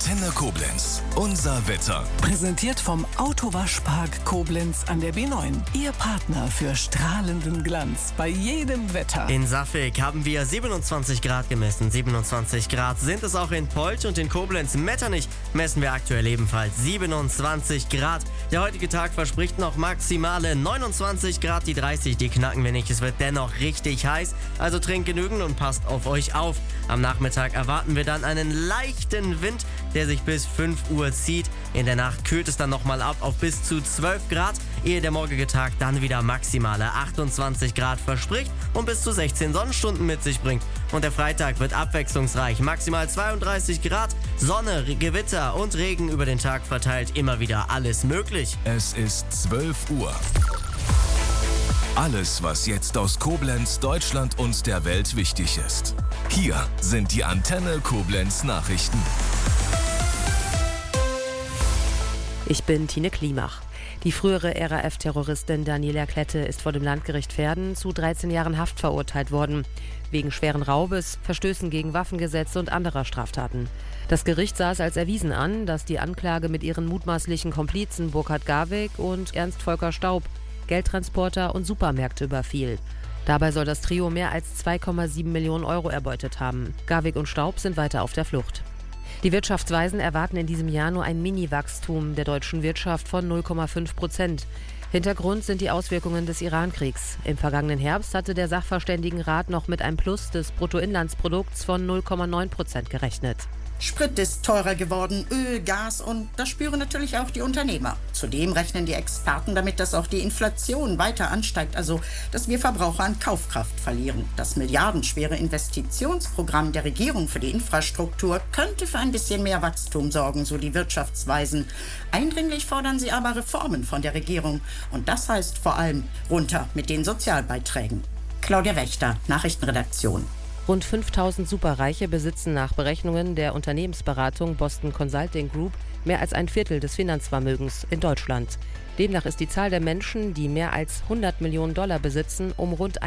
Antenne Koblenz. Unser Wetter. Präsentiert vom Autowaschpark Koblenz an der B9. Ihr Partner für strahlenden Glanz bei jedem Wetter. In Saffelk haben wir 27 Grad gemessen. 27 Grad sind es auch in Polch und in Koblenz. Metternich messen wir aktuell ebenfalls 27 Grad. Der heutige Tag verspricht noch maximale 29 Grad. Die 30, die knacken wir nicht. Es wird dennoch richtig heiß. Also trinkt genügend und passt auf euch auf. Am Nachmittag erwarten wir dann einen leichten Wind, der sich bis 5 Uhr zieht. In der Nacht kühlt es dann nochmal ab auf bis zu 12 Grad, ehe der morgige Tag dann wieder maximale 28 Grad verspricht und bis zu 16 Sonnenstunden mit sich bringt. Und der Freitag wird abwechslungsreich, maximal 32 Grad, Sonne, Gewitter und Regen über den Tag verteilt, immer wieder alles möglich. Es ist 12 Uhr. Alles, was jetzt aus Koblenz, Deutschland und der Welt wichtig ist. Hier sind die Antenne Koblenz Nachrichten. Ich bin Tine Klimach. Die frühere RAF-Terroristin Daniela Klette ist vor dem Landgericht Verden zu 13 Jahren Haft verurteilt worden. Wegen schweren Raubes, Verstößen gegen Waffengesetze und anderer Straftaten. Das Gericht sah es als erwiesen an, dass die Anklage mit ihren mutmaßlichen Komplizen Burkhard Garweg und Ernst Volker Staub Geldtransporter und Supermärkte überfiel. Dabei soll das Trio mehr als 2,7 Millionen Euro erbeutet haben. Garweg und Staub sind weiter auf der Flucht. Die Wirtschaftsweisen erwarten in diesem Jahr nur ein Mini-Wachstum der deutschen Wirtschaft von 0,5%. Hintergrund sind die Auswirkungen des Iran-Kriegs. Im vergangenen Herbst hatte der Sachverständigenrat noch mit einem Plus des Bruttoinlandsprodukts von 0,9% gerechnet. Sprit ist teurer geworden, Öl, Gas und das spüren natürlich auch die Unternehmer. Zudem rechnen die Experten damit, dass auch die Inflation weiter ansteigt, also dass wir Verbraucher an Kaufkraft verlieren. Das milliardenschwere Investitionsprogramm der Regierung für die Infrastruktur könnte für ein bisschen mehr Wachstum sorgen, so die Wirtschaftsweisen. Eindringlich fordern sie aber Reformen von der Regierung und das heißt vor allem runter mit den Sozialbeiträgen. Claudia Wächter, Nachrichtenredaktion. Rund 5000 Superreiche besitzen nach Berechnungen der Unternehmensberatung Boston Consulting Group mehr als ein Viertel des Finanzvermögens in Deutschland. Demnach ist die Zahl der Menschen, die mehr als 100 Millionen Dollar besitzen, um rund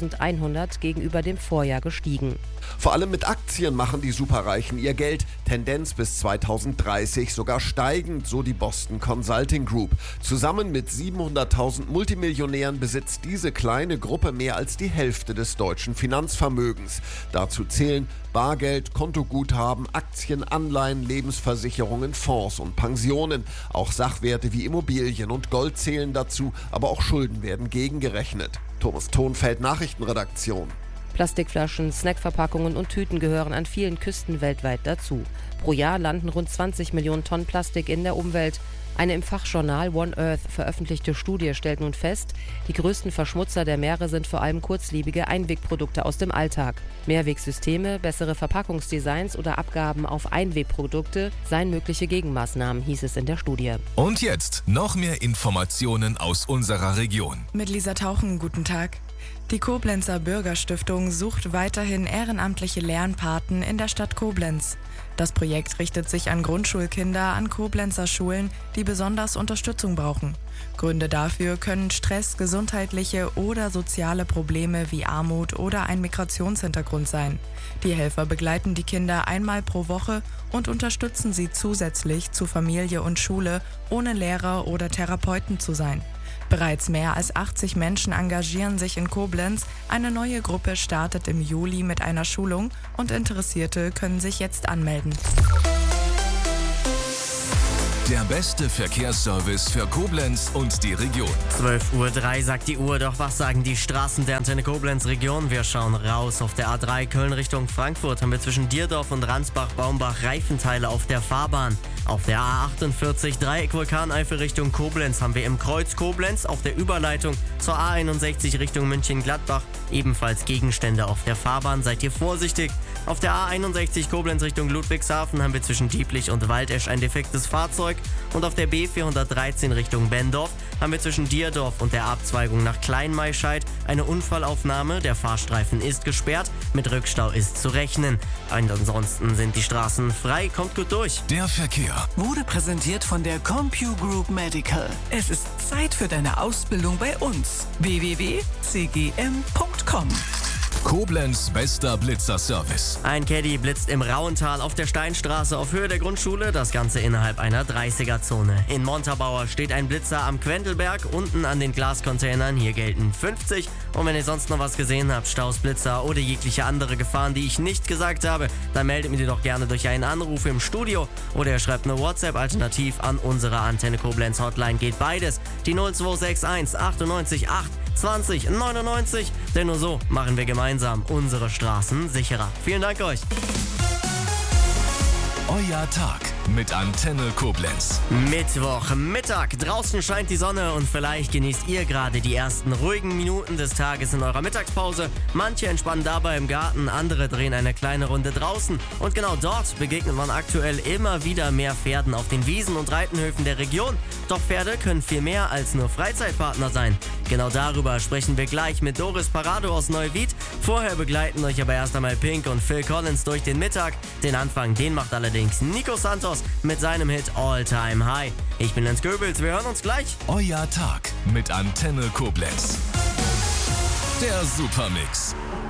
1100 gegenüber dem Vorjahr gestiegen. Vor allem mit Aktien machen die Superreichen ihr Geld. Tendenz bis 2030 sogar steigend, so die Boston Consulting Group. Zusammen mit 700.000 Multimillionären besitzt diese kleine Gruppe mehr als die Hälfte des deutschen Finanzvermögens. Dazu zählen Bargeld, Kontoguthaben, Aktien, Anleihen, Lebensversicherungen, Fonds und Pensionen. Auch Sachwerte wie Immobilien und Gold zählen dazu, aber auch Schulden werden gegengerechnet. Thomas Thonfeld, Nachrichtenredaktion. Plastikflaschen, Snackverpackungen und Tüten gehören an vielen Küsten weltweit dazu. Pro Jahr landen rund 20 Millionen Tonnen Plastik in der Umwelt. Eine im Fachjournal One Earth veröffentlichte Studie stellt nun fest, die größten Verschmutzer der Meere sind vor allem kurzlebige Einwegprodukte aus dem Alltag. Mehrwegsysteme, bessere Verpackungsdesigns oder Abgaben auf Einwegprodukte seien mögliche Gegenmaßnahmen, hieß es in der Studie. Und jetzt noch mehr Informationen aus unserer Region. Mit Lisa Tauchen, guten Tag. Die Koblenzer Bürgerstiftung sucht weiterhin ehrenamtliche Lernpaten in der Stadt Koblenz. Das Projekt richtet sich an Grundschulkinder an Koblenzer Schulen, die besonders Unterstützung brauchen. Gründe dafür können Stress, gesundheitliche oder soziale Probleme wie Armut oder ein Migrationshintergrund sein. Die Helfer begleiten die Kinder einmal pro Woche und unterstützen sie zusätzlich zu Familie und Schule, ohne Lehrer oder Therapeuten zu sein. Bereits mehr als 80 Menschen engagieren sich in Koblenz. Eine neue Gruppe startet im Juli mit einer Schulung und Interessierte können sich jetzt anmelden. Der beste Verkehrsservice für Koblenz und die Region. 12:03 Uhr sagt die Uhr, doch was sagen die Straßen der Antenne Koblenz Region? Wir schauen raus. Auf der A3 Köln Richtung Frankfurt haben wir zwischen Dierdorf und Ransbach-Baumbach Reifenteile auf der Fahrbahn. Auf der A48 Dreieck Vulkaneifel Richtung Koblenz haben wir im Kreuz Koblenz auf der Überleitung zur A61 Richtung München-Gladbach ebenfalls Gegenstände auf der Fahrbahn. Seid ihr vorsichtig. Auf der A61 Koblenz Richtung Ludwigshafen haben wir zwischen Dieblich und Waldesch ein defektes Fahrzeug. Und auf der B413 Richtung Bendorf haben wir zwischen Dierdorf und der Abzweigung nach Kleinmaischeid eine Unfallaufnahme. Der Fahrstreifen ist gesperrt, mit Rückstau ist zu rechnen. Ansonsten sind die Straßen frei, kommt gut durch. Der Verkehr Wurde präsentiert von der CompuGroup Medical. Es ist Zeit für deine Ausbildung bei uns. www.cgm.com Koblenz bester Blitzerservice. Ein Caddy blitzt im Rauental auf der Steinstraße auf Höhe der Grundschule, das Ganze innerhalb einer 30er-Zone. In Montabaur steht ein Blitzer am Quendelberg, unten an den Glascontainern, hier gelten 50. Und wenn ihr sonst noch was gesehen habt, Staus, Blitzer oder jegliche andere Gefahren, die ich nicht gesagt habe, dann meldet mir die doch gerne durch einen Anruf im Studio oder ihr schreibt eine WhatsApp alternativ an unsere Antenne Koblenz Hotline. Geht beides, die 0261 98 8 20 99, denn nur so machen wir gemeinsam unsere Straßen sicherer. Vielen Dank euch. Euer Tag mit Antenne Koblenz. Mittwochmittag, draußen scheint die Sonne und vielleicht genießt ihr gerade die ersten ruhigen Minuten des Tages in eurer Mittagspause. Manche entspannen dabei im Garten, andere drehen eine kleine Runde draußen. Und genau dort begegnet man aktuell immer wieder mehr Pferden auf den Wiesen und Reitenhöfen der Region. Doch Pferde können viel mehr als nur Freizeitpartner sein. Genau darüber sprechen wir gleich mit Doris Parado aus Neuwied. Vorher begleiten euch aber erst einmal Pink und Phil Collins durch den Mittag. Den Anfang, den macht allerdings Nico Santos mit seinem Hit All Time High. Ich bin Lenz Goebels, wir hören uns gleich. Euer Tag mit Antenne Koblenz. Der Supermix.